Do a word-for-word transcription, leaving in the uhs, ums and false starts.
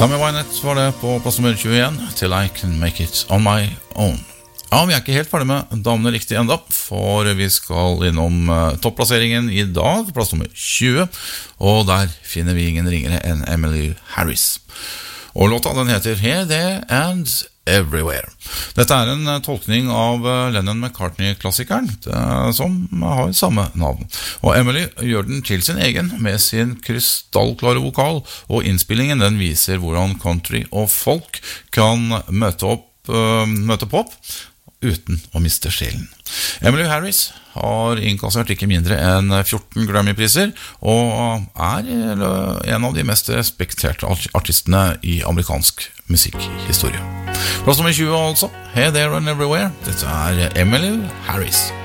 Tammy Wynette var det på plass nummer tjueen, Till I Can Make It On My Own. Ja, vi er ikke helt ferdig med damene riktig enda, for vi skal innom uh, topplasseringen i dag, plass nummer tjue, og der finner vi ingen ringere enn Emmylou Harris. Og låta den heter Here, There and Everywhere. Dette er en uh, tolkning av uh, Lennon-McCartney-klassikeren, uh, som har samme navn. Og Emmylou gjør den til sin egen med sin krystallklare vokal, og innspillingen den viser hvordan country og folk kan møte opp, uh, møte på opp, uten å miste sjelen. Emmylou Harris har innkassert ikke mindre enn fjorten Grammy-priser, og er en av de mest respekterte artistene i amerikansk musikkhistorie. Plass nummer tjue altså, Hey There and Everywhere. Dette er Emmylou Harris.